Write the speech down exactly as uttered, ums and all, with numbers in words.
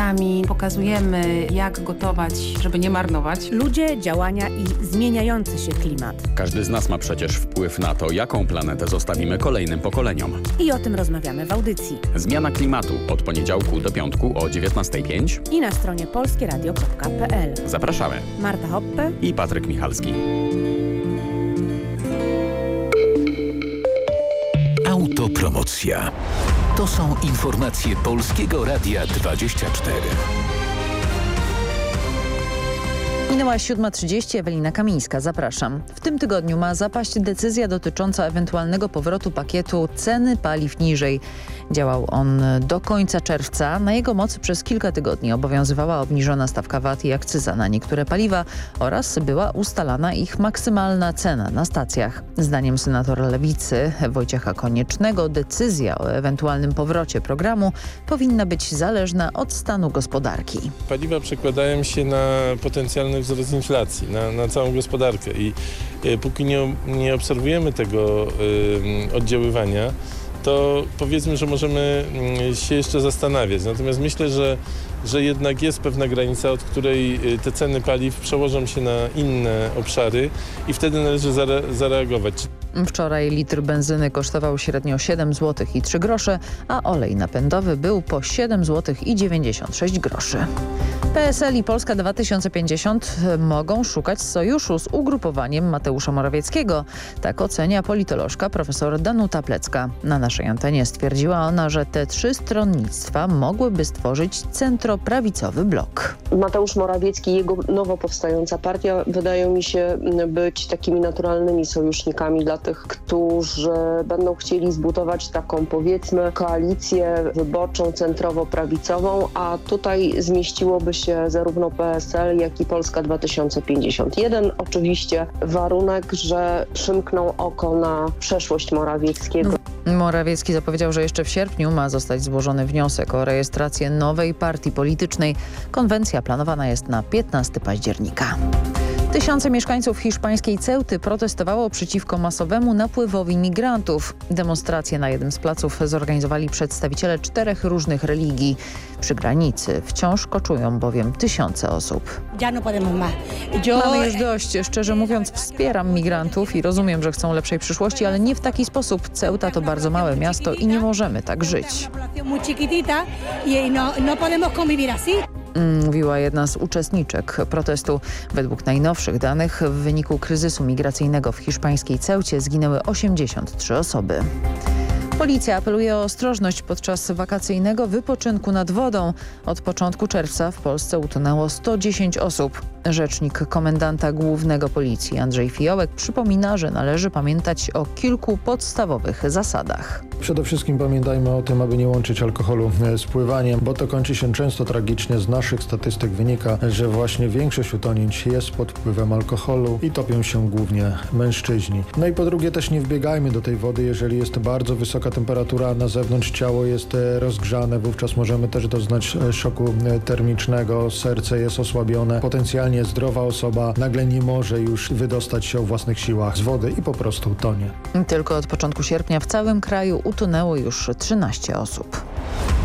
przepisami pokazujemy, jak gotować, żeby nie marnować. Ludzie, działania i zmieniający się klimat. Każdy z nas ma przecież wpływ na to, jaką planetę zostawimy kolejnym pokoleniom. I o tym rozmawiamy w audycji. Zmiana klimatu od poniedziałku do piątku o dziewiętnastej pięć I na stronie polskieradio kropka p l. Zapraszamy. Marta Hoppe I Patryk Michalski. Autopromocja. To są informacje Polskiego Radia dwadzieścia cztery. Minęła siódma trzydzieści, Ewelina Kamińska, zapraszam. W tym tygodniu ma zapaść decyzja dotycząca ewentualnego powrotu pakietu ceny paliw niżej. Działał on do końca czerwca. Na jego mocy przez kilka tygodni obowiązywała obniżona stawka V A T i akcyza na niektóre paliwa oraz była ustalana ich maksymalna cena na stacjach. Zdaniem senatora Lewicy Wojciecha Koniecznego decyzja o ewentualnym powrocie programu powinna być zależna od stanu gospodarki. Paliwa przekładają się na potencjalny wzrost inflacji, na, na całą gospodarkę i e, póki nie, nie obserwujemy tego e, oddziaływania, to powiedzmy, że możemy się jeszcze zastanawiać. Natomiast myślę, że, że jednak jest pewna granica, od której te ceny paliw przełożą się na inne obszary i wtedy należy zare zareagować. Wczoraj litr benzyny kosztował średnio siedem złotych i trzy grosze, a olej napędowy był po siedem złotych i dziewięćdziesiąt sześć groszy. P S L i Polska dwa tysiące pięćdziesiąt mogą szukać sojuszu z ugrupowaniem Mateusza Morawieckiego. Tak ocenia politolożka profesor Danuta Plecka. Na naszej antenie stwierdziła ona, że te trzy stronnictwa mogłyby stworzyć centroprawicowy blok. Mateusz Morawiecki i jego nowo powstająca partia wydają mi się być takimi naturalnymi sojusznikami dla tych, którzy będą chcieli zbudować taką, powiedzmy, koalicję wyborczą centrowo-prawicową, a tutaj zmieściłoby się zarówno P S L, jak i Polska dwa tysiące pięćdziesiąt. Jeden oczywiście warunek, że przymkną oko na przeszłość Morawieckiego. Morawiecki zapowiedział, że jeszcze w sierpniu ma zostać złożony wniosek o rejestrację nowej partii politycznej. Konwencja planowana jest na piętnastego października. Tysiące mieszkańców hiszpańskiej Ceuty protestowało przeciwko masowemu napływowi migrantów. Demonstracje na jednym z placów zorganizowali przedstawiciele czterech różnych religii. Przy granicy wciąż koczują bowiem tysiące osób. Mamy już dość. Szczerze mówiąc, wspieram migrantów i rozumiem, że chcą lepszej przyszłości, ale nie w taki sposób. Ceuta to bardzo małe miasto i nie możemy tak żyć. Mówiła jedna z uczestniczek protestu. Według najnowszych danych w wyniku kryzysu migracyjnego w hiszpańskiej Ceucie zginęły osiemdziesiąt trzy osoby. Policja apeluje o ostrożność podczas wakacyjnego wypoczynku nad wodą. Od początku czerwca w Polsce utonęło sto dziesięć osób. Rzecznik komendanta głównego policji Andrzej Fiołek przypomina, że należy pamiętać o kilku podstawowych zasadach. Przede wszystkim pamiętajmy o tym, aby nie łączyć alkoholu z pływaniem, bo to kończy się często tragicznie. Z naszych statystyk wynika, że właśnie większość utonięć jest pod wpływem alkoholu i topią się głównie mężczyźni. No i po drugie też nie wbiegajmy do tej wody, jeżeli jest bardzo wysoka temperatura, na zewnątrz ciało jest rozgrzane, wówczas możemy też doznać szoku termicznego, serce jest osłabione, potencjalnie zdrowa osoba nagle nie może już wydostać się o własnych siłach z wody i po prostu tonie. Tylko od początku sierpnia w całym kraju utonęło już trzynaście osób.